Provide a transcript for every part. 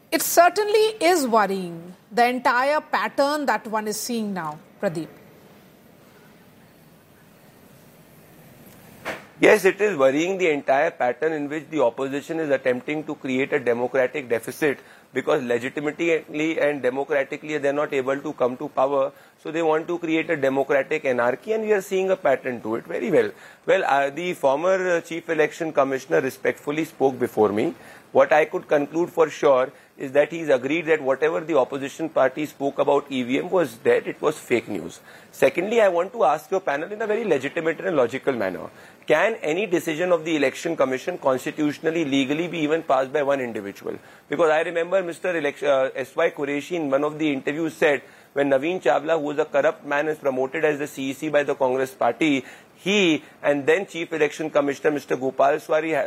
It certainly is worrying, the entire pattern that one is seeing now, Pradeep. Yes, it is worrying, the entire pattern in which the opposition is attempting to create a democratic deficit because legitimately and democratically they are not able to come to power. So they want to create a democratic anarchy, and we are seeing a pattern to it very well. Well, the former Chief Election Commissioner respectfully spoke before me. What I could conclude for sure is that he's agreed that whatever the opposition party spoke about EVM was dead, it was fake news. Secondly, I want to ask your panel in a very legitimate and logical manner. Can any decision of the Election Commission constitutionally, legally be even passed by one individual? Because I remember Mr. S.Y. Qureshi in one of the interviews said, when Naveen Chawla, who was a corrupt man, is promoted as the CEC by the Congress party, he and then Chief Election Commissioner Mr. Gopal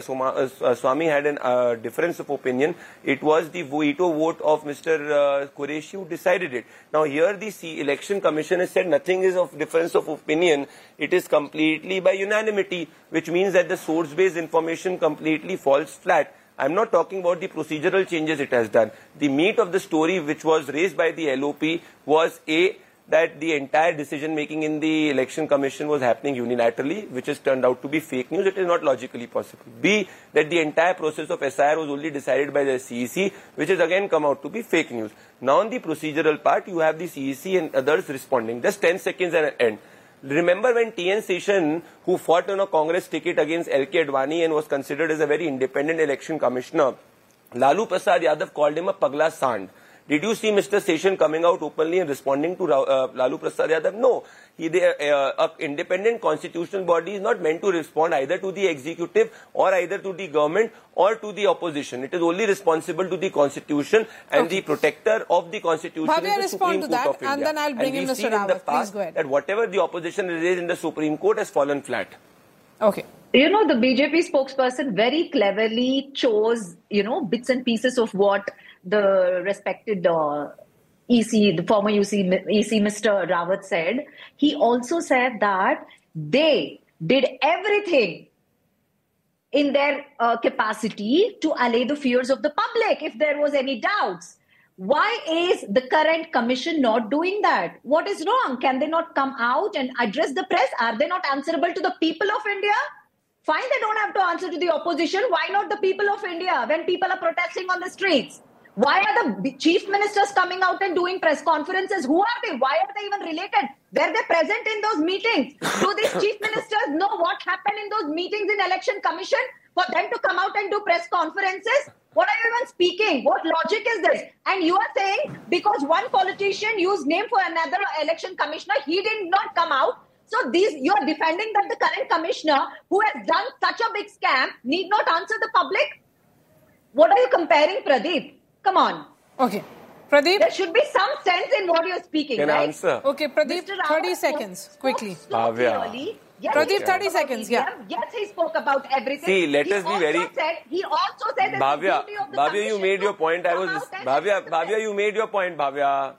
Swamy had a difference of opinion. It was the veto vote of Mr. Qureshi who decided it. Now here the Election Commission has said nothing is of difference of opinion. It is completely by unanimity, which means that the source-based information completely falls flat. I'm not talking about the procedural changes it has done. The meat of the story which was raised by the LOP was that the entire decision-making in the Election Commission was happening unilaterally, which has turned out to be fake news. It is not logically possible. B, that the entire process of SIR was only decided by the CEC, which has again come out to be fake news. Now on the procedural part, you have the CEC and others responding. Just 10 seconds and end. Remember when T.N. Seshan, who fought on a Congress ticket against L.K. Advani and was considered as a very independent election commissioner, Lalu Prasad Yadav called him a Pagla Sand. Did you see Mr. Seshan coming out openly and responding to Lalu Prasad Yadav? No. An independent constitutional body is not meant to respond either to the executive or either to the government or to the opposition. It is only responsible to the constitution, and the protector of the constitution Bhavya, is the Supreme Court of India. And then I'll bring in Mr. Rawat. Please go ahead. That whatever the opposition raised in the Supreme Court has fallen flat. Okay. You know, the BJP spokesperson very cleverly chose, bits and pieces of what the respected the former EC Mr. Rawat said. He also said that they did everything in their capacity to allay the fears of the public if there was any doubts. Why is the current commission not doing that? What is wrong? Can they not come out and address the press? Are they not answerable to the people of India? Fine, they don't have to answer to the opposition. Why not the people of India when people are protesting on the streets? Why are the chief ministers coming out and doing press conferences? Who are they? Why are they even related? Were they present in those meetings? Do these chief ministers know what happened in those meetings in Election Commission for them to come out and do press conferences? What are you even speaking? What logic is this? And you are saying because one politician used name for another election commissioner, he did not come out. So you are defending that the current commissioner who has done such a big scam need not answer the public? What are you comparing, Pradeep? Come on. Okay. Pradeep? There should be some sense in what you're speaking, Can right? I answer? Okay, Pradeep, 30 seconds, quickly. Bhavya. Yes, Pradeep, 30 seconds, yeah. Yes, he spoke about everything. See, let us be very... He also said that Bhavya, you made your point. Bhavya, you made your point, Bhavya.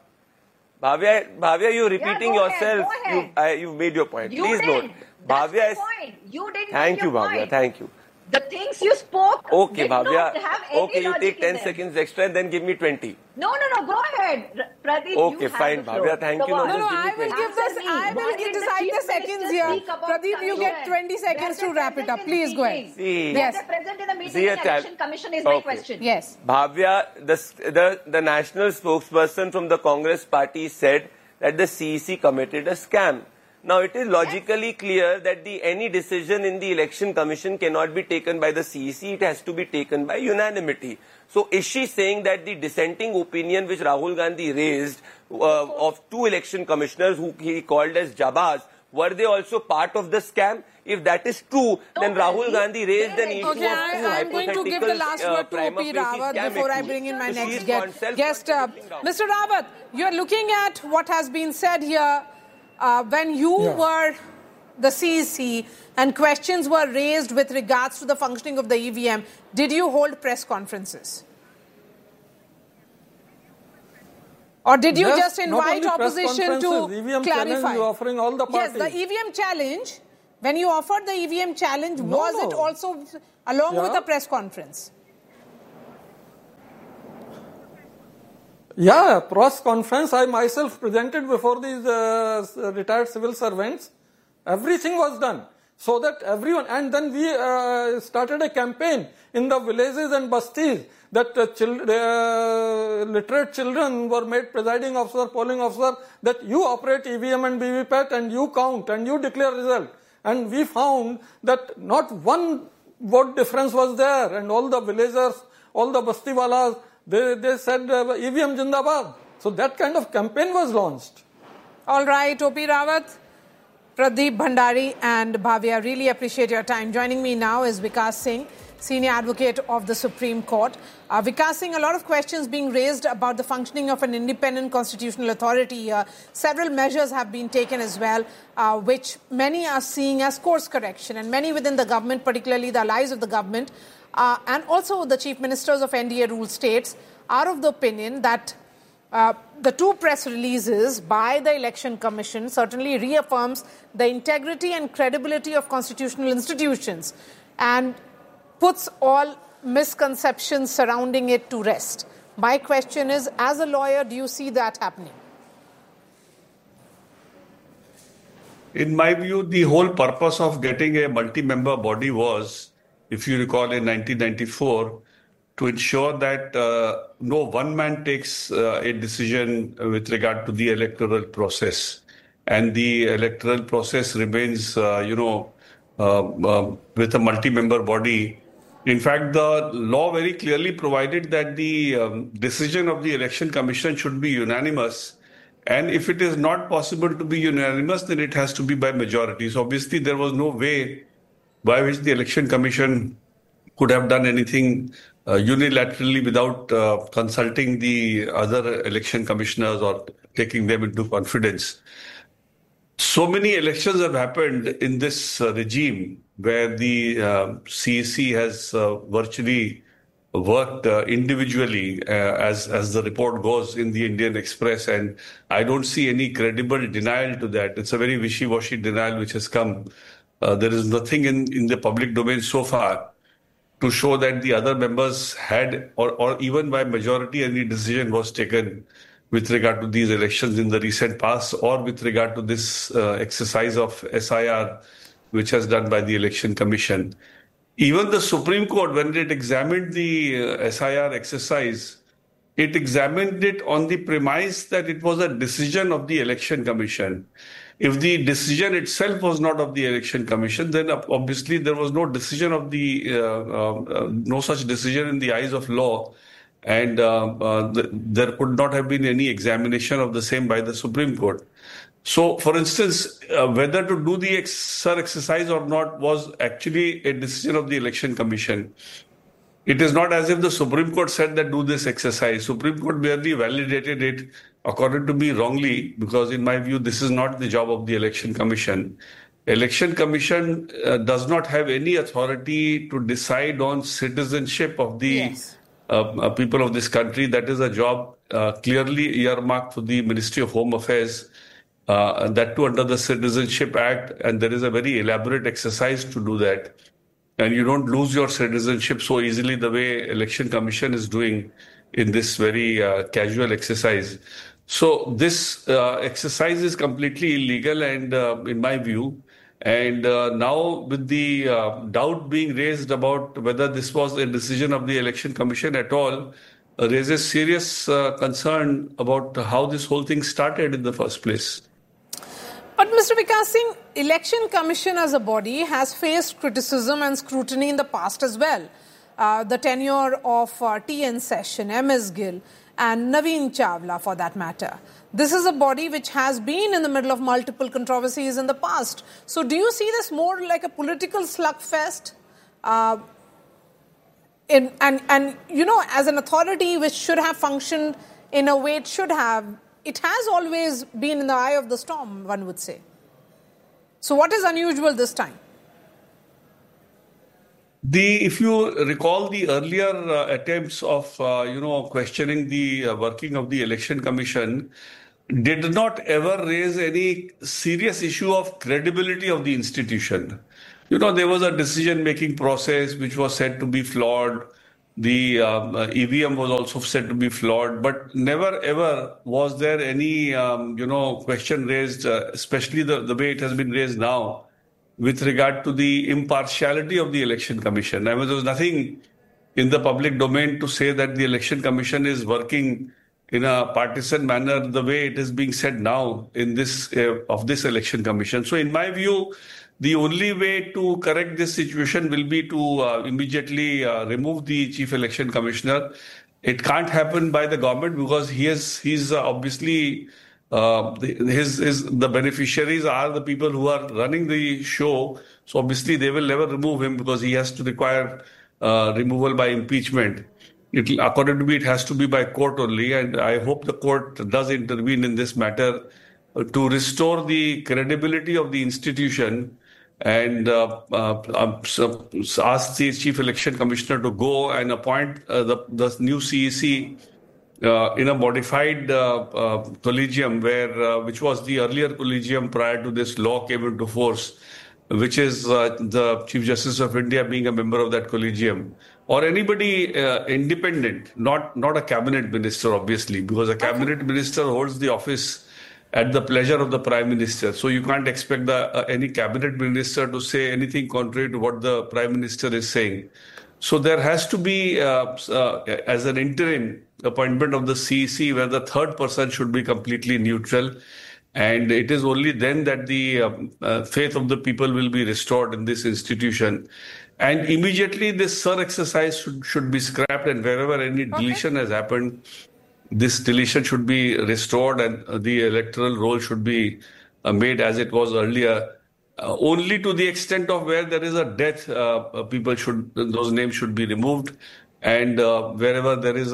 Bhavya, you're repeating yourself. You made your point. Please note. Bhavya is... You didn't Thank you, Bhavya. Thank you. The things you spoke okay, Bhavya. Not have any okay, you take 10 seconds extra and then give me 20. No, go ahead. Pradeep, okay, fine, Bhavya. Thank you. No, I will decide the seconds here. Pradeep, you get 20 seconds to wrap it up. Please go ahead. Yes. They're present in the meeting in Election Commission is my question. Yes. Bhavya, the national spokesperson from the Congress party said that the CEC committed a scam. Now, it is logically clear that any decision in the Election Commission cannot be taken by the CEC. It has to be taken by unanimity. So, is she saying that the dissenting opinion which Rahul Gandhi raised of two election commissioners who he called as Jabaz, were they also part of the scam? If that is true, then Rahul Gandhi raised an issue of two I'm going to give the last word to O.P. Rawat before I bring in my next guest. Mr. Rawat, you're looking at what has been said here. When you were the CEC and questions were raised with regards to the functioning of the EVM, did you hold press conferences? Or did you just invite opposition to EVM clarify? Challenge, you're offering all the parties. Yes, the EVM challenge, when you offered the EVM challenge, was it also along with the press conference? Yeah, press conference. I myself presented before these retired civil servants. Everything was done so that everyone, and then we started a campaign in the villages and bastis that literate children were made presiding officer, polling officer, that you operate EVM and VVPAT and you count and you declare result. And we found that not one vote difference was there, and all the villagers, all the bastiwalas, they said EVM Jindabad. So that kind of campaign was launched. All right, O.P. Rawat, Pradeep Bhandari and Bhavya, really appreciate your time. Joining me now is Vikas Singh, Senior Advocate of the Supreme Court. Vikas Singh, a lot of questions being raised about the functioning of an independent constitutional authority here. Several measures have been taken as well, which many are seeing as course correction, and many within the government, particularly the allies of the government, and also the chief ministers of NDA ruled states, are of the opinion that the two press releases by the Election Commission certainly reaffirms the integrity and credibility of constitutional institutions and puts all misconceptions surrounding it to rest. My question is, as a lawyer, do you see that happening? In my view, the whole purpose of getting a multi-member body was, if you recall, in 1994, to ensure that no one man takes a decision with regard to the electoral process. And the electoral process remains, with a multi-member body. In fact, the law very clearly provided that the decision of the Election Commission should be unanimous. And if it is not possible to be unanimous, then it has to be by majority. So obviously, there was no way by which the Election Commission could have done anything unilaterally without consulting the other election commissioners or taking them into confidence. So many elections have happened in this regime where the CEC has virtually worked individually, as the report goes in the Indian Express, and I don't see any credible denial to that. It's a very wishy-washy denial which has come. There is nothing in the public domain so far to show that the other members had, or even by majority, any decision was taken with regard to these elections in the recent past, or with regard to this exercise of SIR, which has done by the Election Commission. Even the Supreme Court, when it examined the SIR exercise, it examined it on the premise that it was a decision of the Election Commission. If the decision itself was not of the Election Commission, then obviously there was no decision of the, no such decision in the eyes of law, and there could not have been any examination of the same by the Supreme Court. So, for instance, whether to do the SIR exercise or not was actually a decision of the Election Commission. It is not as if the Supreme Court said that do this exercise. Supreme Court merely validated it, according to me, wrongly, because in my view, this is not the job of the Election Commission. Election Commission does not have any authority to decide on citizenship of the people of this country. That is a job clearly earmarked for the Ministry of Home Affairs, that too under the Citizenship Act, and there is a very elaborate exercise to do that. And you don't lose your citizenship so easily the way Election Commission is doing in this very casual exercise. So this exercise is completely illegal, and in my view, and now with the doubt being raised about whether this was a decision of the Election Commission at all, raises serious concern about how this whole thing started in the first place. But Mr. Vikas Singh, Election Commission as a body has faced criticism and scrutiny in the past as well. The tenure of T.N. Session, M.S. Gill and Naveen Chawla for that matter. This is a body which has been in the middle of multiple controversies in the past. So do you see this more like a political slugfest? And as an authority which should have functioned in a way it should have, it has always been in the eye of the storm, one would say. So what is unusual this time? If you recall the earlier attempts of, questioning the working of the Election Commission, did not ever raise any serious issue of credibility of the institution. There was a decision-making process which was said to be flawed. The EVM was also said to be flawed, but never ever was there any, question raised, especially the way it has been raised now, with regard to the impartiality of the Election Commission. I mean, there was nothing in the public domain to say that the Election Commission is working in a partisan manner the way it is being said now in this of this Election Commission. So in my view, the only way to correct this situation will be to immediately remove the Chief Election Commissioner. It can't happen by the government because he's obviously the beneficiaries are the people who are running the show. So obviously they will never remove him because he has to require removal by impeachment. According to me, it has to be by court only, and I hope the court does intervene in this matter to restore the credibility of the institution and ask the Chief Election Commissioner to go and appoint the new CEC in a modified collegium which was the earlier collegium prior to this law came into force, which is the Chief Justice of India being a member of that collegium, or anybody independent, not a cabinet minister, obviously, because a cabinet minister holds the office at the pleasure of the Prime Minister. So you can't expect any cabinet minister to say anything contrary to what the Prime Minister is saying. So there has to be, as an interim appointment of the CEC, where the third person should be completely neutral. And it is only then that the faith of the people will be restored in this institution. And immediately this SIR exercise should be scrapped, and wherever any deletion has happened, this deletion should be restored and the electoral roll should be made as it was earlier. Only to the extent of where there is a death, those names should be removed. And wherever there is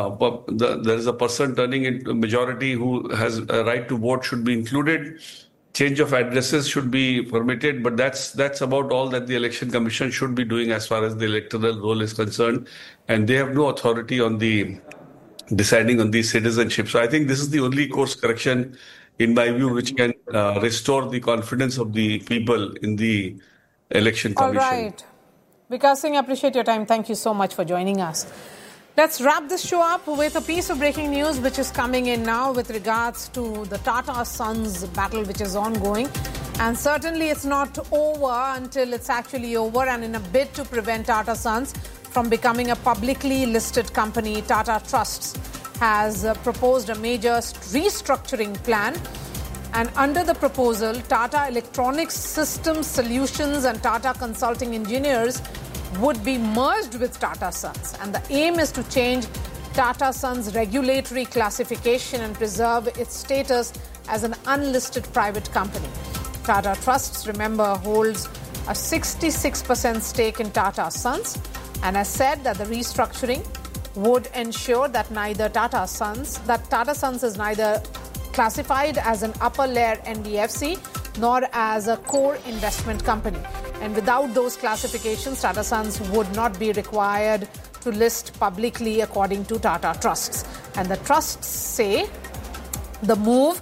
a person turning into majority who has a right to vote should be included. Change of addresses should be permitted, but that's about all that the Election Commission should be doing as far as the electoral roll is concerned. And they have no authority on deciding on the citizenship. So I think this is the only course correction, in my view, which can restore the confidence of the people in the Election Commission. All right. Vikas Singh, I appreciate your time. Thank you so much for joining us. Let's wrap this show up with a piece of breaking news which is coming in now with regards to the Tata Sons battle which is ongoing. And certainly it's not over until it's actually over. And in a bid to prevent Tata Sons from becoming a publicly listed company, Tata Trusts has proposed a major restructuring plan. And under the proposal, Tata Electronics Systems Solutions and Tata Consulting Engineers would be merged with Tata Sons. And the aim is to change Tata Sons' regulatory classification and preserve its status as an unlisted private company. Tata Trusts, remember, holds a 66% stake in Tata Sons and has said that the restructuring would ensure that Tata Sons is neither classified as an upper layer NBFC nor as a core investment company. And without those classifications, Tata Sons would not be required to list publicly according to Tata Trusts. And the trusts say the move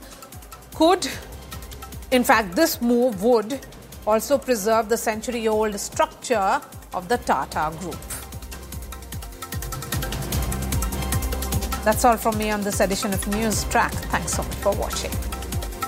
this move would also preserve the century-old structure of the Tata Group. That's all from me on this edition of News Track. Thanks so much for watching.